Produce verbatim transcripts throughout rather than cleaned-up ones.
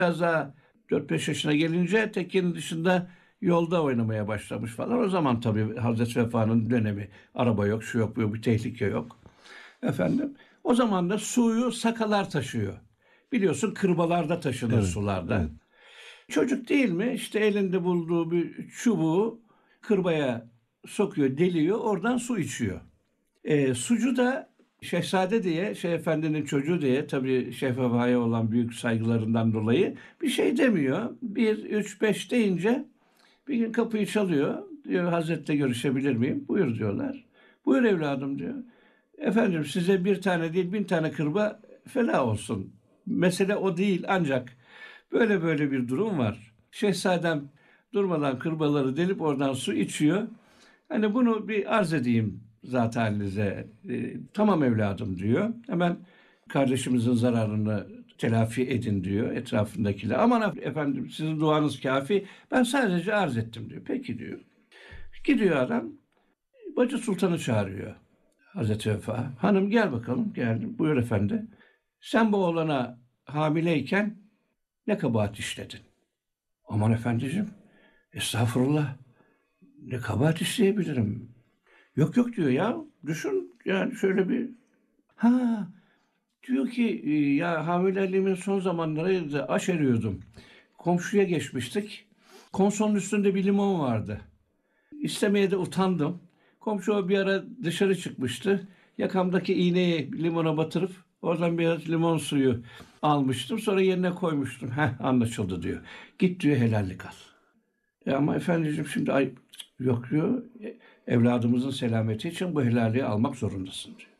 Biraz daha dört beş yaşına gelince tekenin dışında yolda oynamaya başlamış falan. O zaman tabii Hazreti Vefa'nın dönemi. Araba yok, şu yok, bu yok, bir tehlike yok. Efendim. O zaman da suyu sakalar taşıyor. Biliyorsun kırbalarda taşınır Evet, sularda. evet. Çocuk değil mi? İşte elinde bulduğu bir çubuğu kırbaya sokuyor, deliyor, oradan su içiyor. E, sucu da Şehzade diye, Şeyh Efendi'nin çocuğu diye, tabii Şeyh Vefa'ya olan büyük saygılarından dolayı bir şey demiyor. Bir, üç, beş deyince bir gün kapıyı çalıyor. Diyor Hazretle görüşebilir miyim? Buyur diyorlar. Buyur evladım diyor. Efendim size bir tane değil bin tane kırba feda olsun. Mesele o değil ancak böyle böyle bir durum var. Şehzadem durmadan kırbaları delip oradan su içiyor. Hani bunu bir arz edeyim zat halinize. E, tamam evladım diyor. Hemen kardeşimizin zararını telafi edin diyor etrafındakiler. Aman efendim sizin duanız kafi. Ben sadece arz ettim diyor. Peki diyor. Gidiyor adam. Bacı Sultan'ı çağırıyor. Hazreti Vefa. Hanım gel bakalım. Geldim. Buyur efendi. Sen bu oğlana hamileyken ne kabahat işledin? Aman efendiciğim. Estağfurullah. Ne kabahat işleyebilirim? Yok yok diyor ya. Düşün yani şöyle bir. Ha diyor ki ya hamileliğimin son zamanları aşeriyordum. Komşuya geçmiştik. Konsolun üstünde bir limon vardı. İstemeye de utandım. Komşu bir ara dışarı çıkmıştı. Yakamdaki iğneyi limona batırıp oradan biraz limon suyu almıştım. Sonra yerine koymuştum. Heh anlaşıldı diyor. Git diyor helallik al. E ama efendiciğim şimdi ay yok diyor. Evladımızın selameti için bu helalliği almak zorundasın diyor.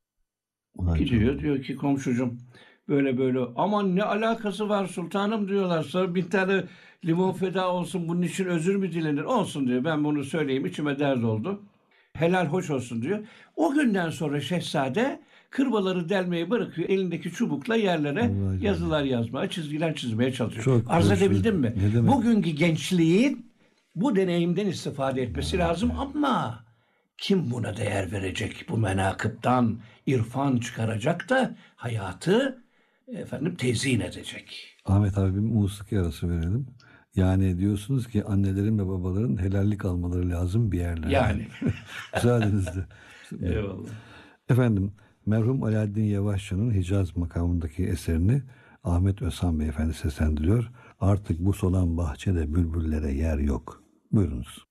Vay Gidiyor canına. diyor ki komşucum böyle böyle aman ne alakası var sultanım diyorlar. Sonra bir tane limon feda olsun bunun için özür mü dilenir? Olsun diyor ben bunu söyleyeyim içime dert oldu. Helal hoş olsun diyor. O günden sonra şehzade kırbaları delmeyi bırakıyor. Elindeki çubukla yerlere Vay canına. yazılar yazmaya, çizgiler çizmeye çalışıyor. Çok Arz hoş. edebildim mi? Ne demek? Bugünkü gençliğin bu deneyimden istifade etmesi lazım ama kim buna değer verecek? Bu menakıptan irfan çıkaracak da hayatı efendim tezyin edecek. Ahmet abi bir musiki arası verelim. Yani diyorsunuz ki annelerin ve babaların helallik almaları lazım bir yerlerden. Yani. Müsaadenizle. Eyvallah. Efendim merhum Alaaddin Yavaşçı'nın Hicaz makamındaki eserini Ahmet Özhan Beyefendi seslendiriyor. Artık bu solan bahçede bülbüllere yer yok. Buyurunuz.